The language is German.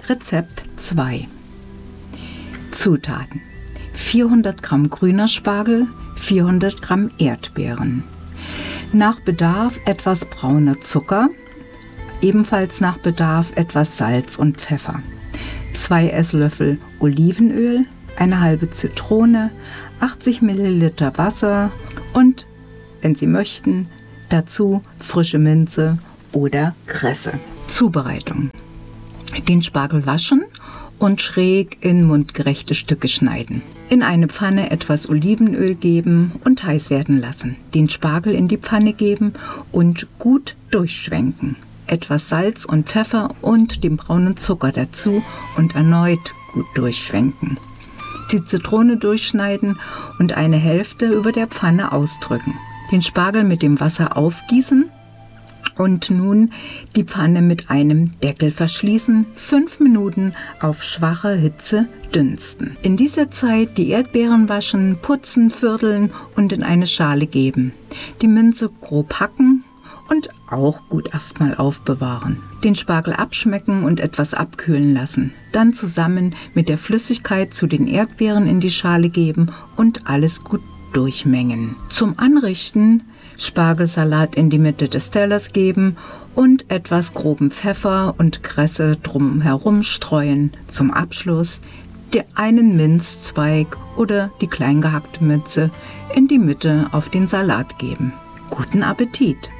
Rezept 2. Zutaten: 400 Gramm grüner Spargel, 400 Gramm Erdbeeren. Nach Bedarf etwas brauner Zucker, ebenfalls nach Bedarf etwas Salz und Pfeffer. 2 Esslöffel Olivenöl, eine halbe Zitrone, 80 Milliliter Wasser und, wenn Sie möchten, dazu frische Minze oder Kresse. Zubereitung: Den Spargel waschen und schräg in mundgerechte Stücke schneiden. In eine Pfanne etwas Olivenöl geben und heiß werden lassen. Den Spargel in die Pfanne geben und gut durchschwenken. Etwas Salz und Pfeffer und den braunen Zucker dazu und erneut gut durchschwenken. Die Zitrone durchschneiden und eine Hälfte über der Pfanne ausdrücken. Den Spargel mit dem Wasser aufgießen und nun die Pfanne mit einem Deckel verschließen, 5 Minuten auf schwacher Hitze dünsten. In dieser Zeit die Erdbeeren waschen, putzen, vierteln und in eine Schale geben. Die Minze grob hacken und auch gut erstmal aufbewahren. Den Spargel abschmecken und etwas abkühlen lassen. Dann zusammen mit der Flüssigkeit zu den Erdbeeren in die Schale geben und alles gut durchmengen. Zum Anrichten Spargelsalat in die Mitte des Tellers geben und etwas groben Pfeffer und Kresse drumherum streuen. Zum Abschluss einen Minzzweig oder die klein gehackte Minze in die Mitte auf den Salat geben. Guten Appetit!